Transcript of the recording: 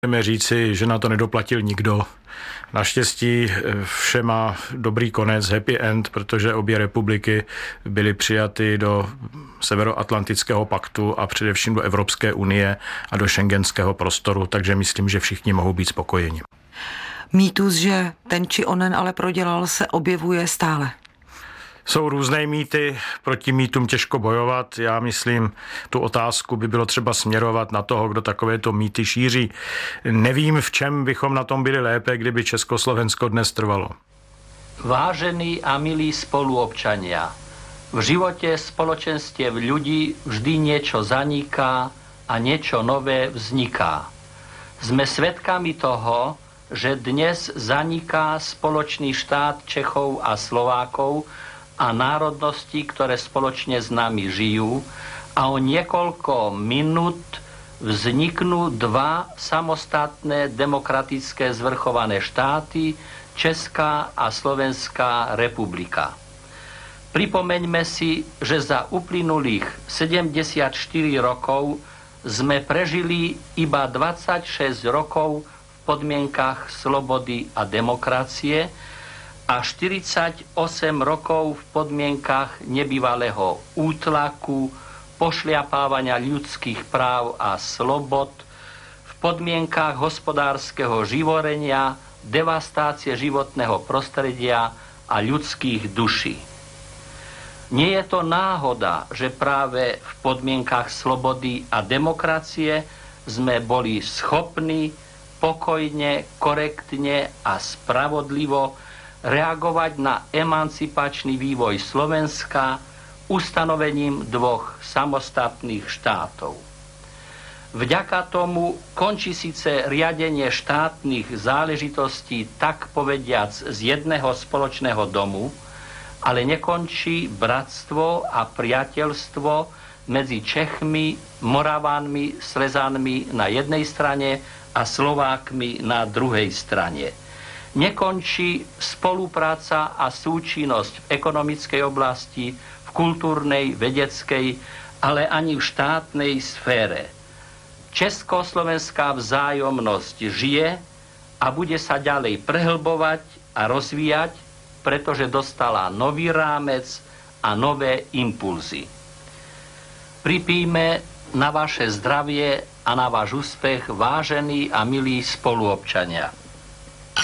Můžeme říci, že na to nedoplatil nikdo. Naštěstí vše má dobrý konec, happy end, protože obě republiky byly přijaty do Severoatlantického paktu a především do Evropské unie a do schengenského prostoru, takže myslím, že všichni mohou být spokojeni. Mýtus, že ten či onen ale prodělal, se objevuje stále. Jsou různé mýty, proti mýtům těžko bojovat. Já myslím, tu otázku by bylo třeba směrovat na toho, kdo takovéto mýty šíří. Nevím, v čem bychom na tom byli lépe, kdyby Československo dnes trvalo. Vážení a milí spoluobčania, v živote spoločenstiev ľudí vždy niečo zaniká a niečo nové vzniká. Sme svedkami toho, že dnes zaniká spoločný štát Čechov a Slovákov a národností, ktoré spoločne s nami žijú, a o niekoľko minút vzniknú dva samostatné demokratické zvrchované štáty, Česká a Slovenská republika. Pripomeňme si, že za uplynulých 74 rokov sme prežili iba 26 rokov v podmienkach slobody a demokracie a 48 rokov v podmienkach nebývalého útlaku, pošliapávania ľudských práv a slobod, v podmienkach hospodárskeho živorenia, devastácie životného prostredia a ľudských duší. Nie je to náhoda, že práve v podmienkach slobody a demokracie sme boli schopní pokojne, korektne a spravodlivo reagovať na emancipačný vývoj Slovenska ustanovením dvoch samostatných štátov. Vďaka tomu končí síce riadenie štátnych záležitostí tak povediac z jedného spoločného domu, ale nekončí bratstvo a priateľstvo medzi Čechmi, Moravánmi, Slezánmi na jednej strane a Slovákmi na druhej strane. Nekončí spolupráca a súčinnosť v ekonomickej oblasti, v kultúrnej, vedeckej, ale ani v štátnej sfére. Československá vzájomnosť žije a bude sa ďalej prehlbovať a rozvíjať, pretože dostala nový rámec a nové impulzy. Pripijme na vaše zdravie a na váš úspech, vážení a milí spoluobčania.